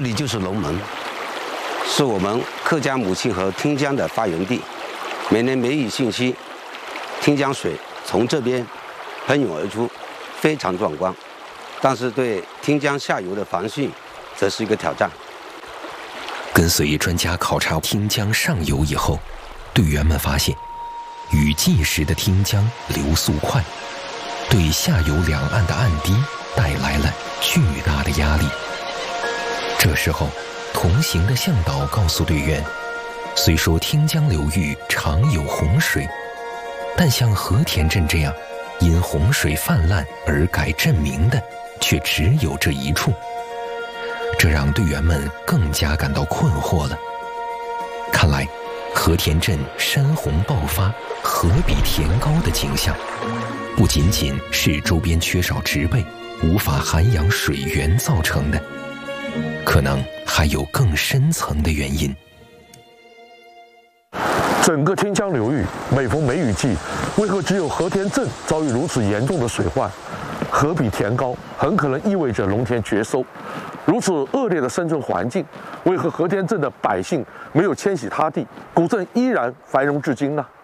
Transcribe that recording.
里就是龙门，是我们客家母亲河汀江的发源地。每年梅雨汛期，汀江水从这边喷涌而出，非常壮观。但是对汀江下游的防汛，则是一个挑战。 跟随专家考察汀江上游以后，队员们发现，雨季时的汀江流速快，对下游两岸的岸堤带来了巨大的压力。这时候，同行的向导告诉队员，虽说汀江流域常有洪水，但像和田镇这样因洪水泛滥而改镇名的，却只有这一处。这让队员们更加感到困惑了。看来，和田镇山洪爆发、河比田高的景象，不仅仅是周边缺少植被、无法涵养水源造成的，可能还有更深层的原因。 整个汀江流域每逢梅雨季，为何只有和田镇遭遇如此严重的水患？河比田高，很可能意味着农田绝收。如此恶劣的生存环境，为何和田镇的百姓没有迁徙他地，古镇依然繁荣至今呢？